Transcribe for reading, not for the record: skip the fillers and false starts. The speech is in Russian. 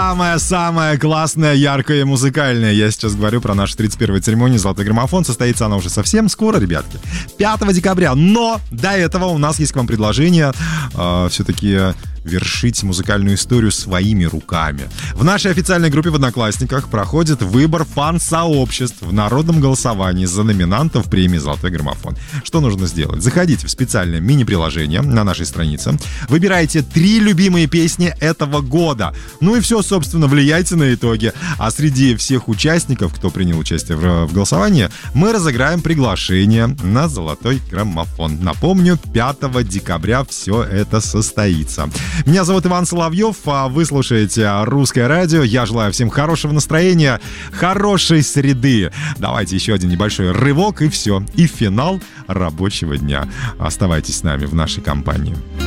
самая классная, яркая и музыкальная. Я сейчас говорю про нашу 31-ю церемонию «Золотой граммофон». Состоится она уже совсем скоро, ребятки. 5 декабря. Но до этого у нас есть к вам предложение все-таки вершить музыкальную историю своими руками. В нашей официальной группе в Одноклассниках проходит выбор фан-сообществ в народном голосовании за номинантов премии «Золотой граммофон». Что нужно сделать? Заходите в специальное мини-приложение на нашей странице, выбирайте 3 любимые песни этого года. Ну и все, собственно, влияйте на итоги. А среди всех участников, кто принял участие в голосовании, мы разыграем приглашение на «Золотой граммофон». Напомню, 5 декабря все это состоится. Меня зовут Иван Соловьев, а вы слушаете «Русское радио». Я желаю всем хорошего настроения, хорошей среды. Давайте еще один небольшой рывок, и все. И финал рабочего дня. Оставайтесь с нами в нашей компании.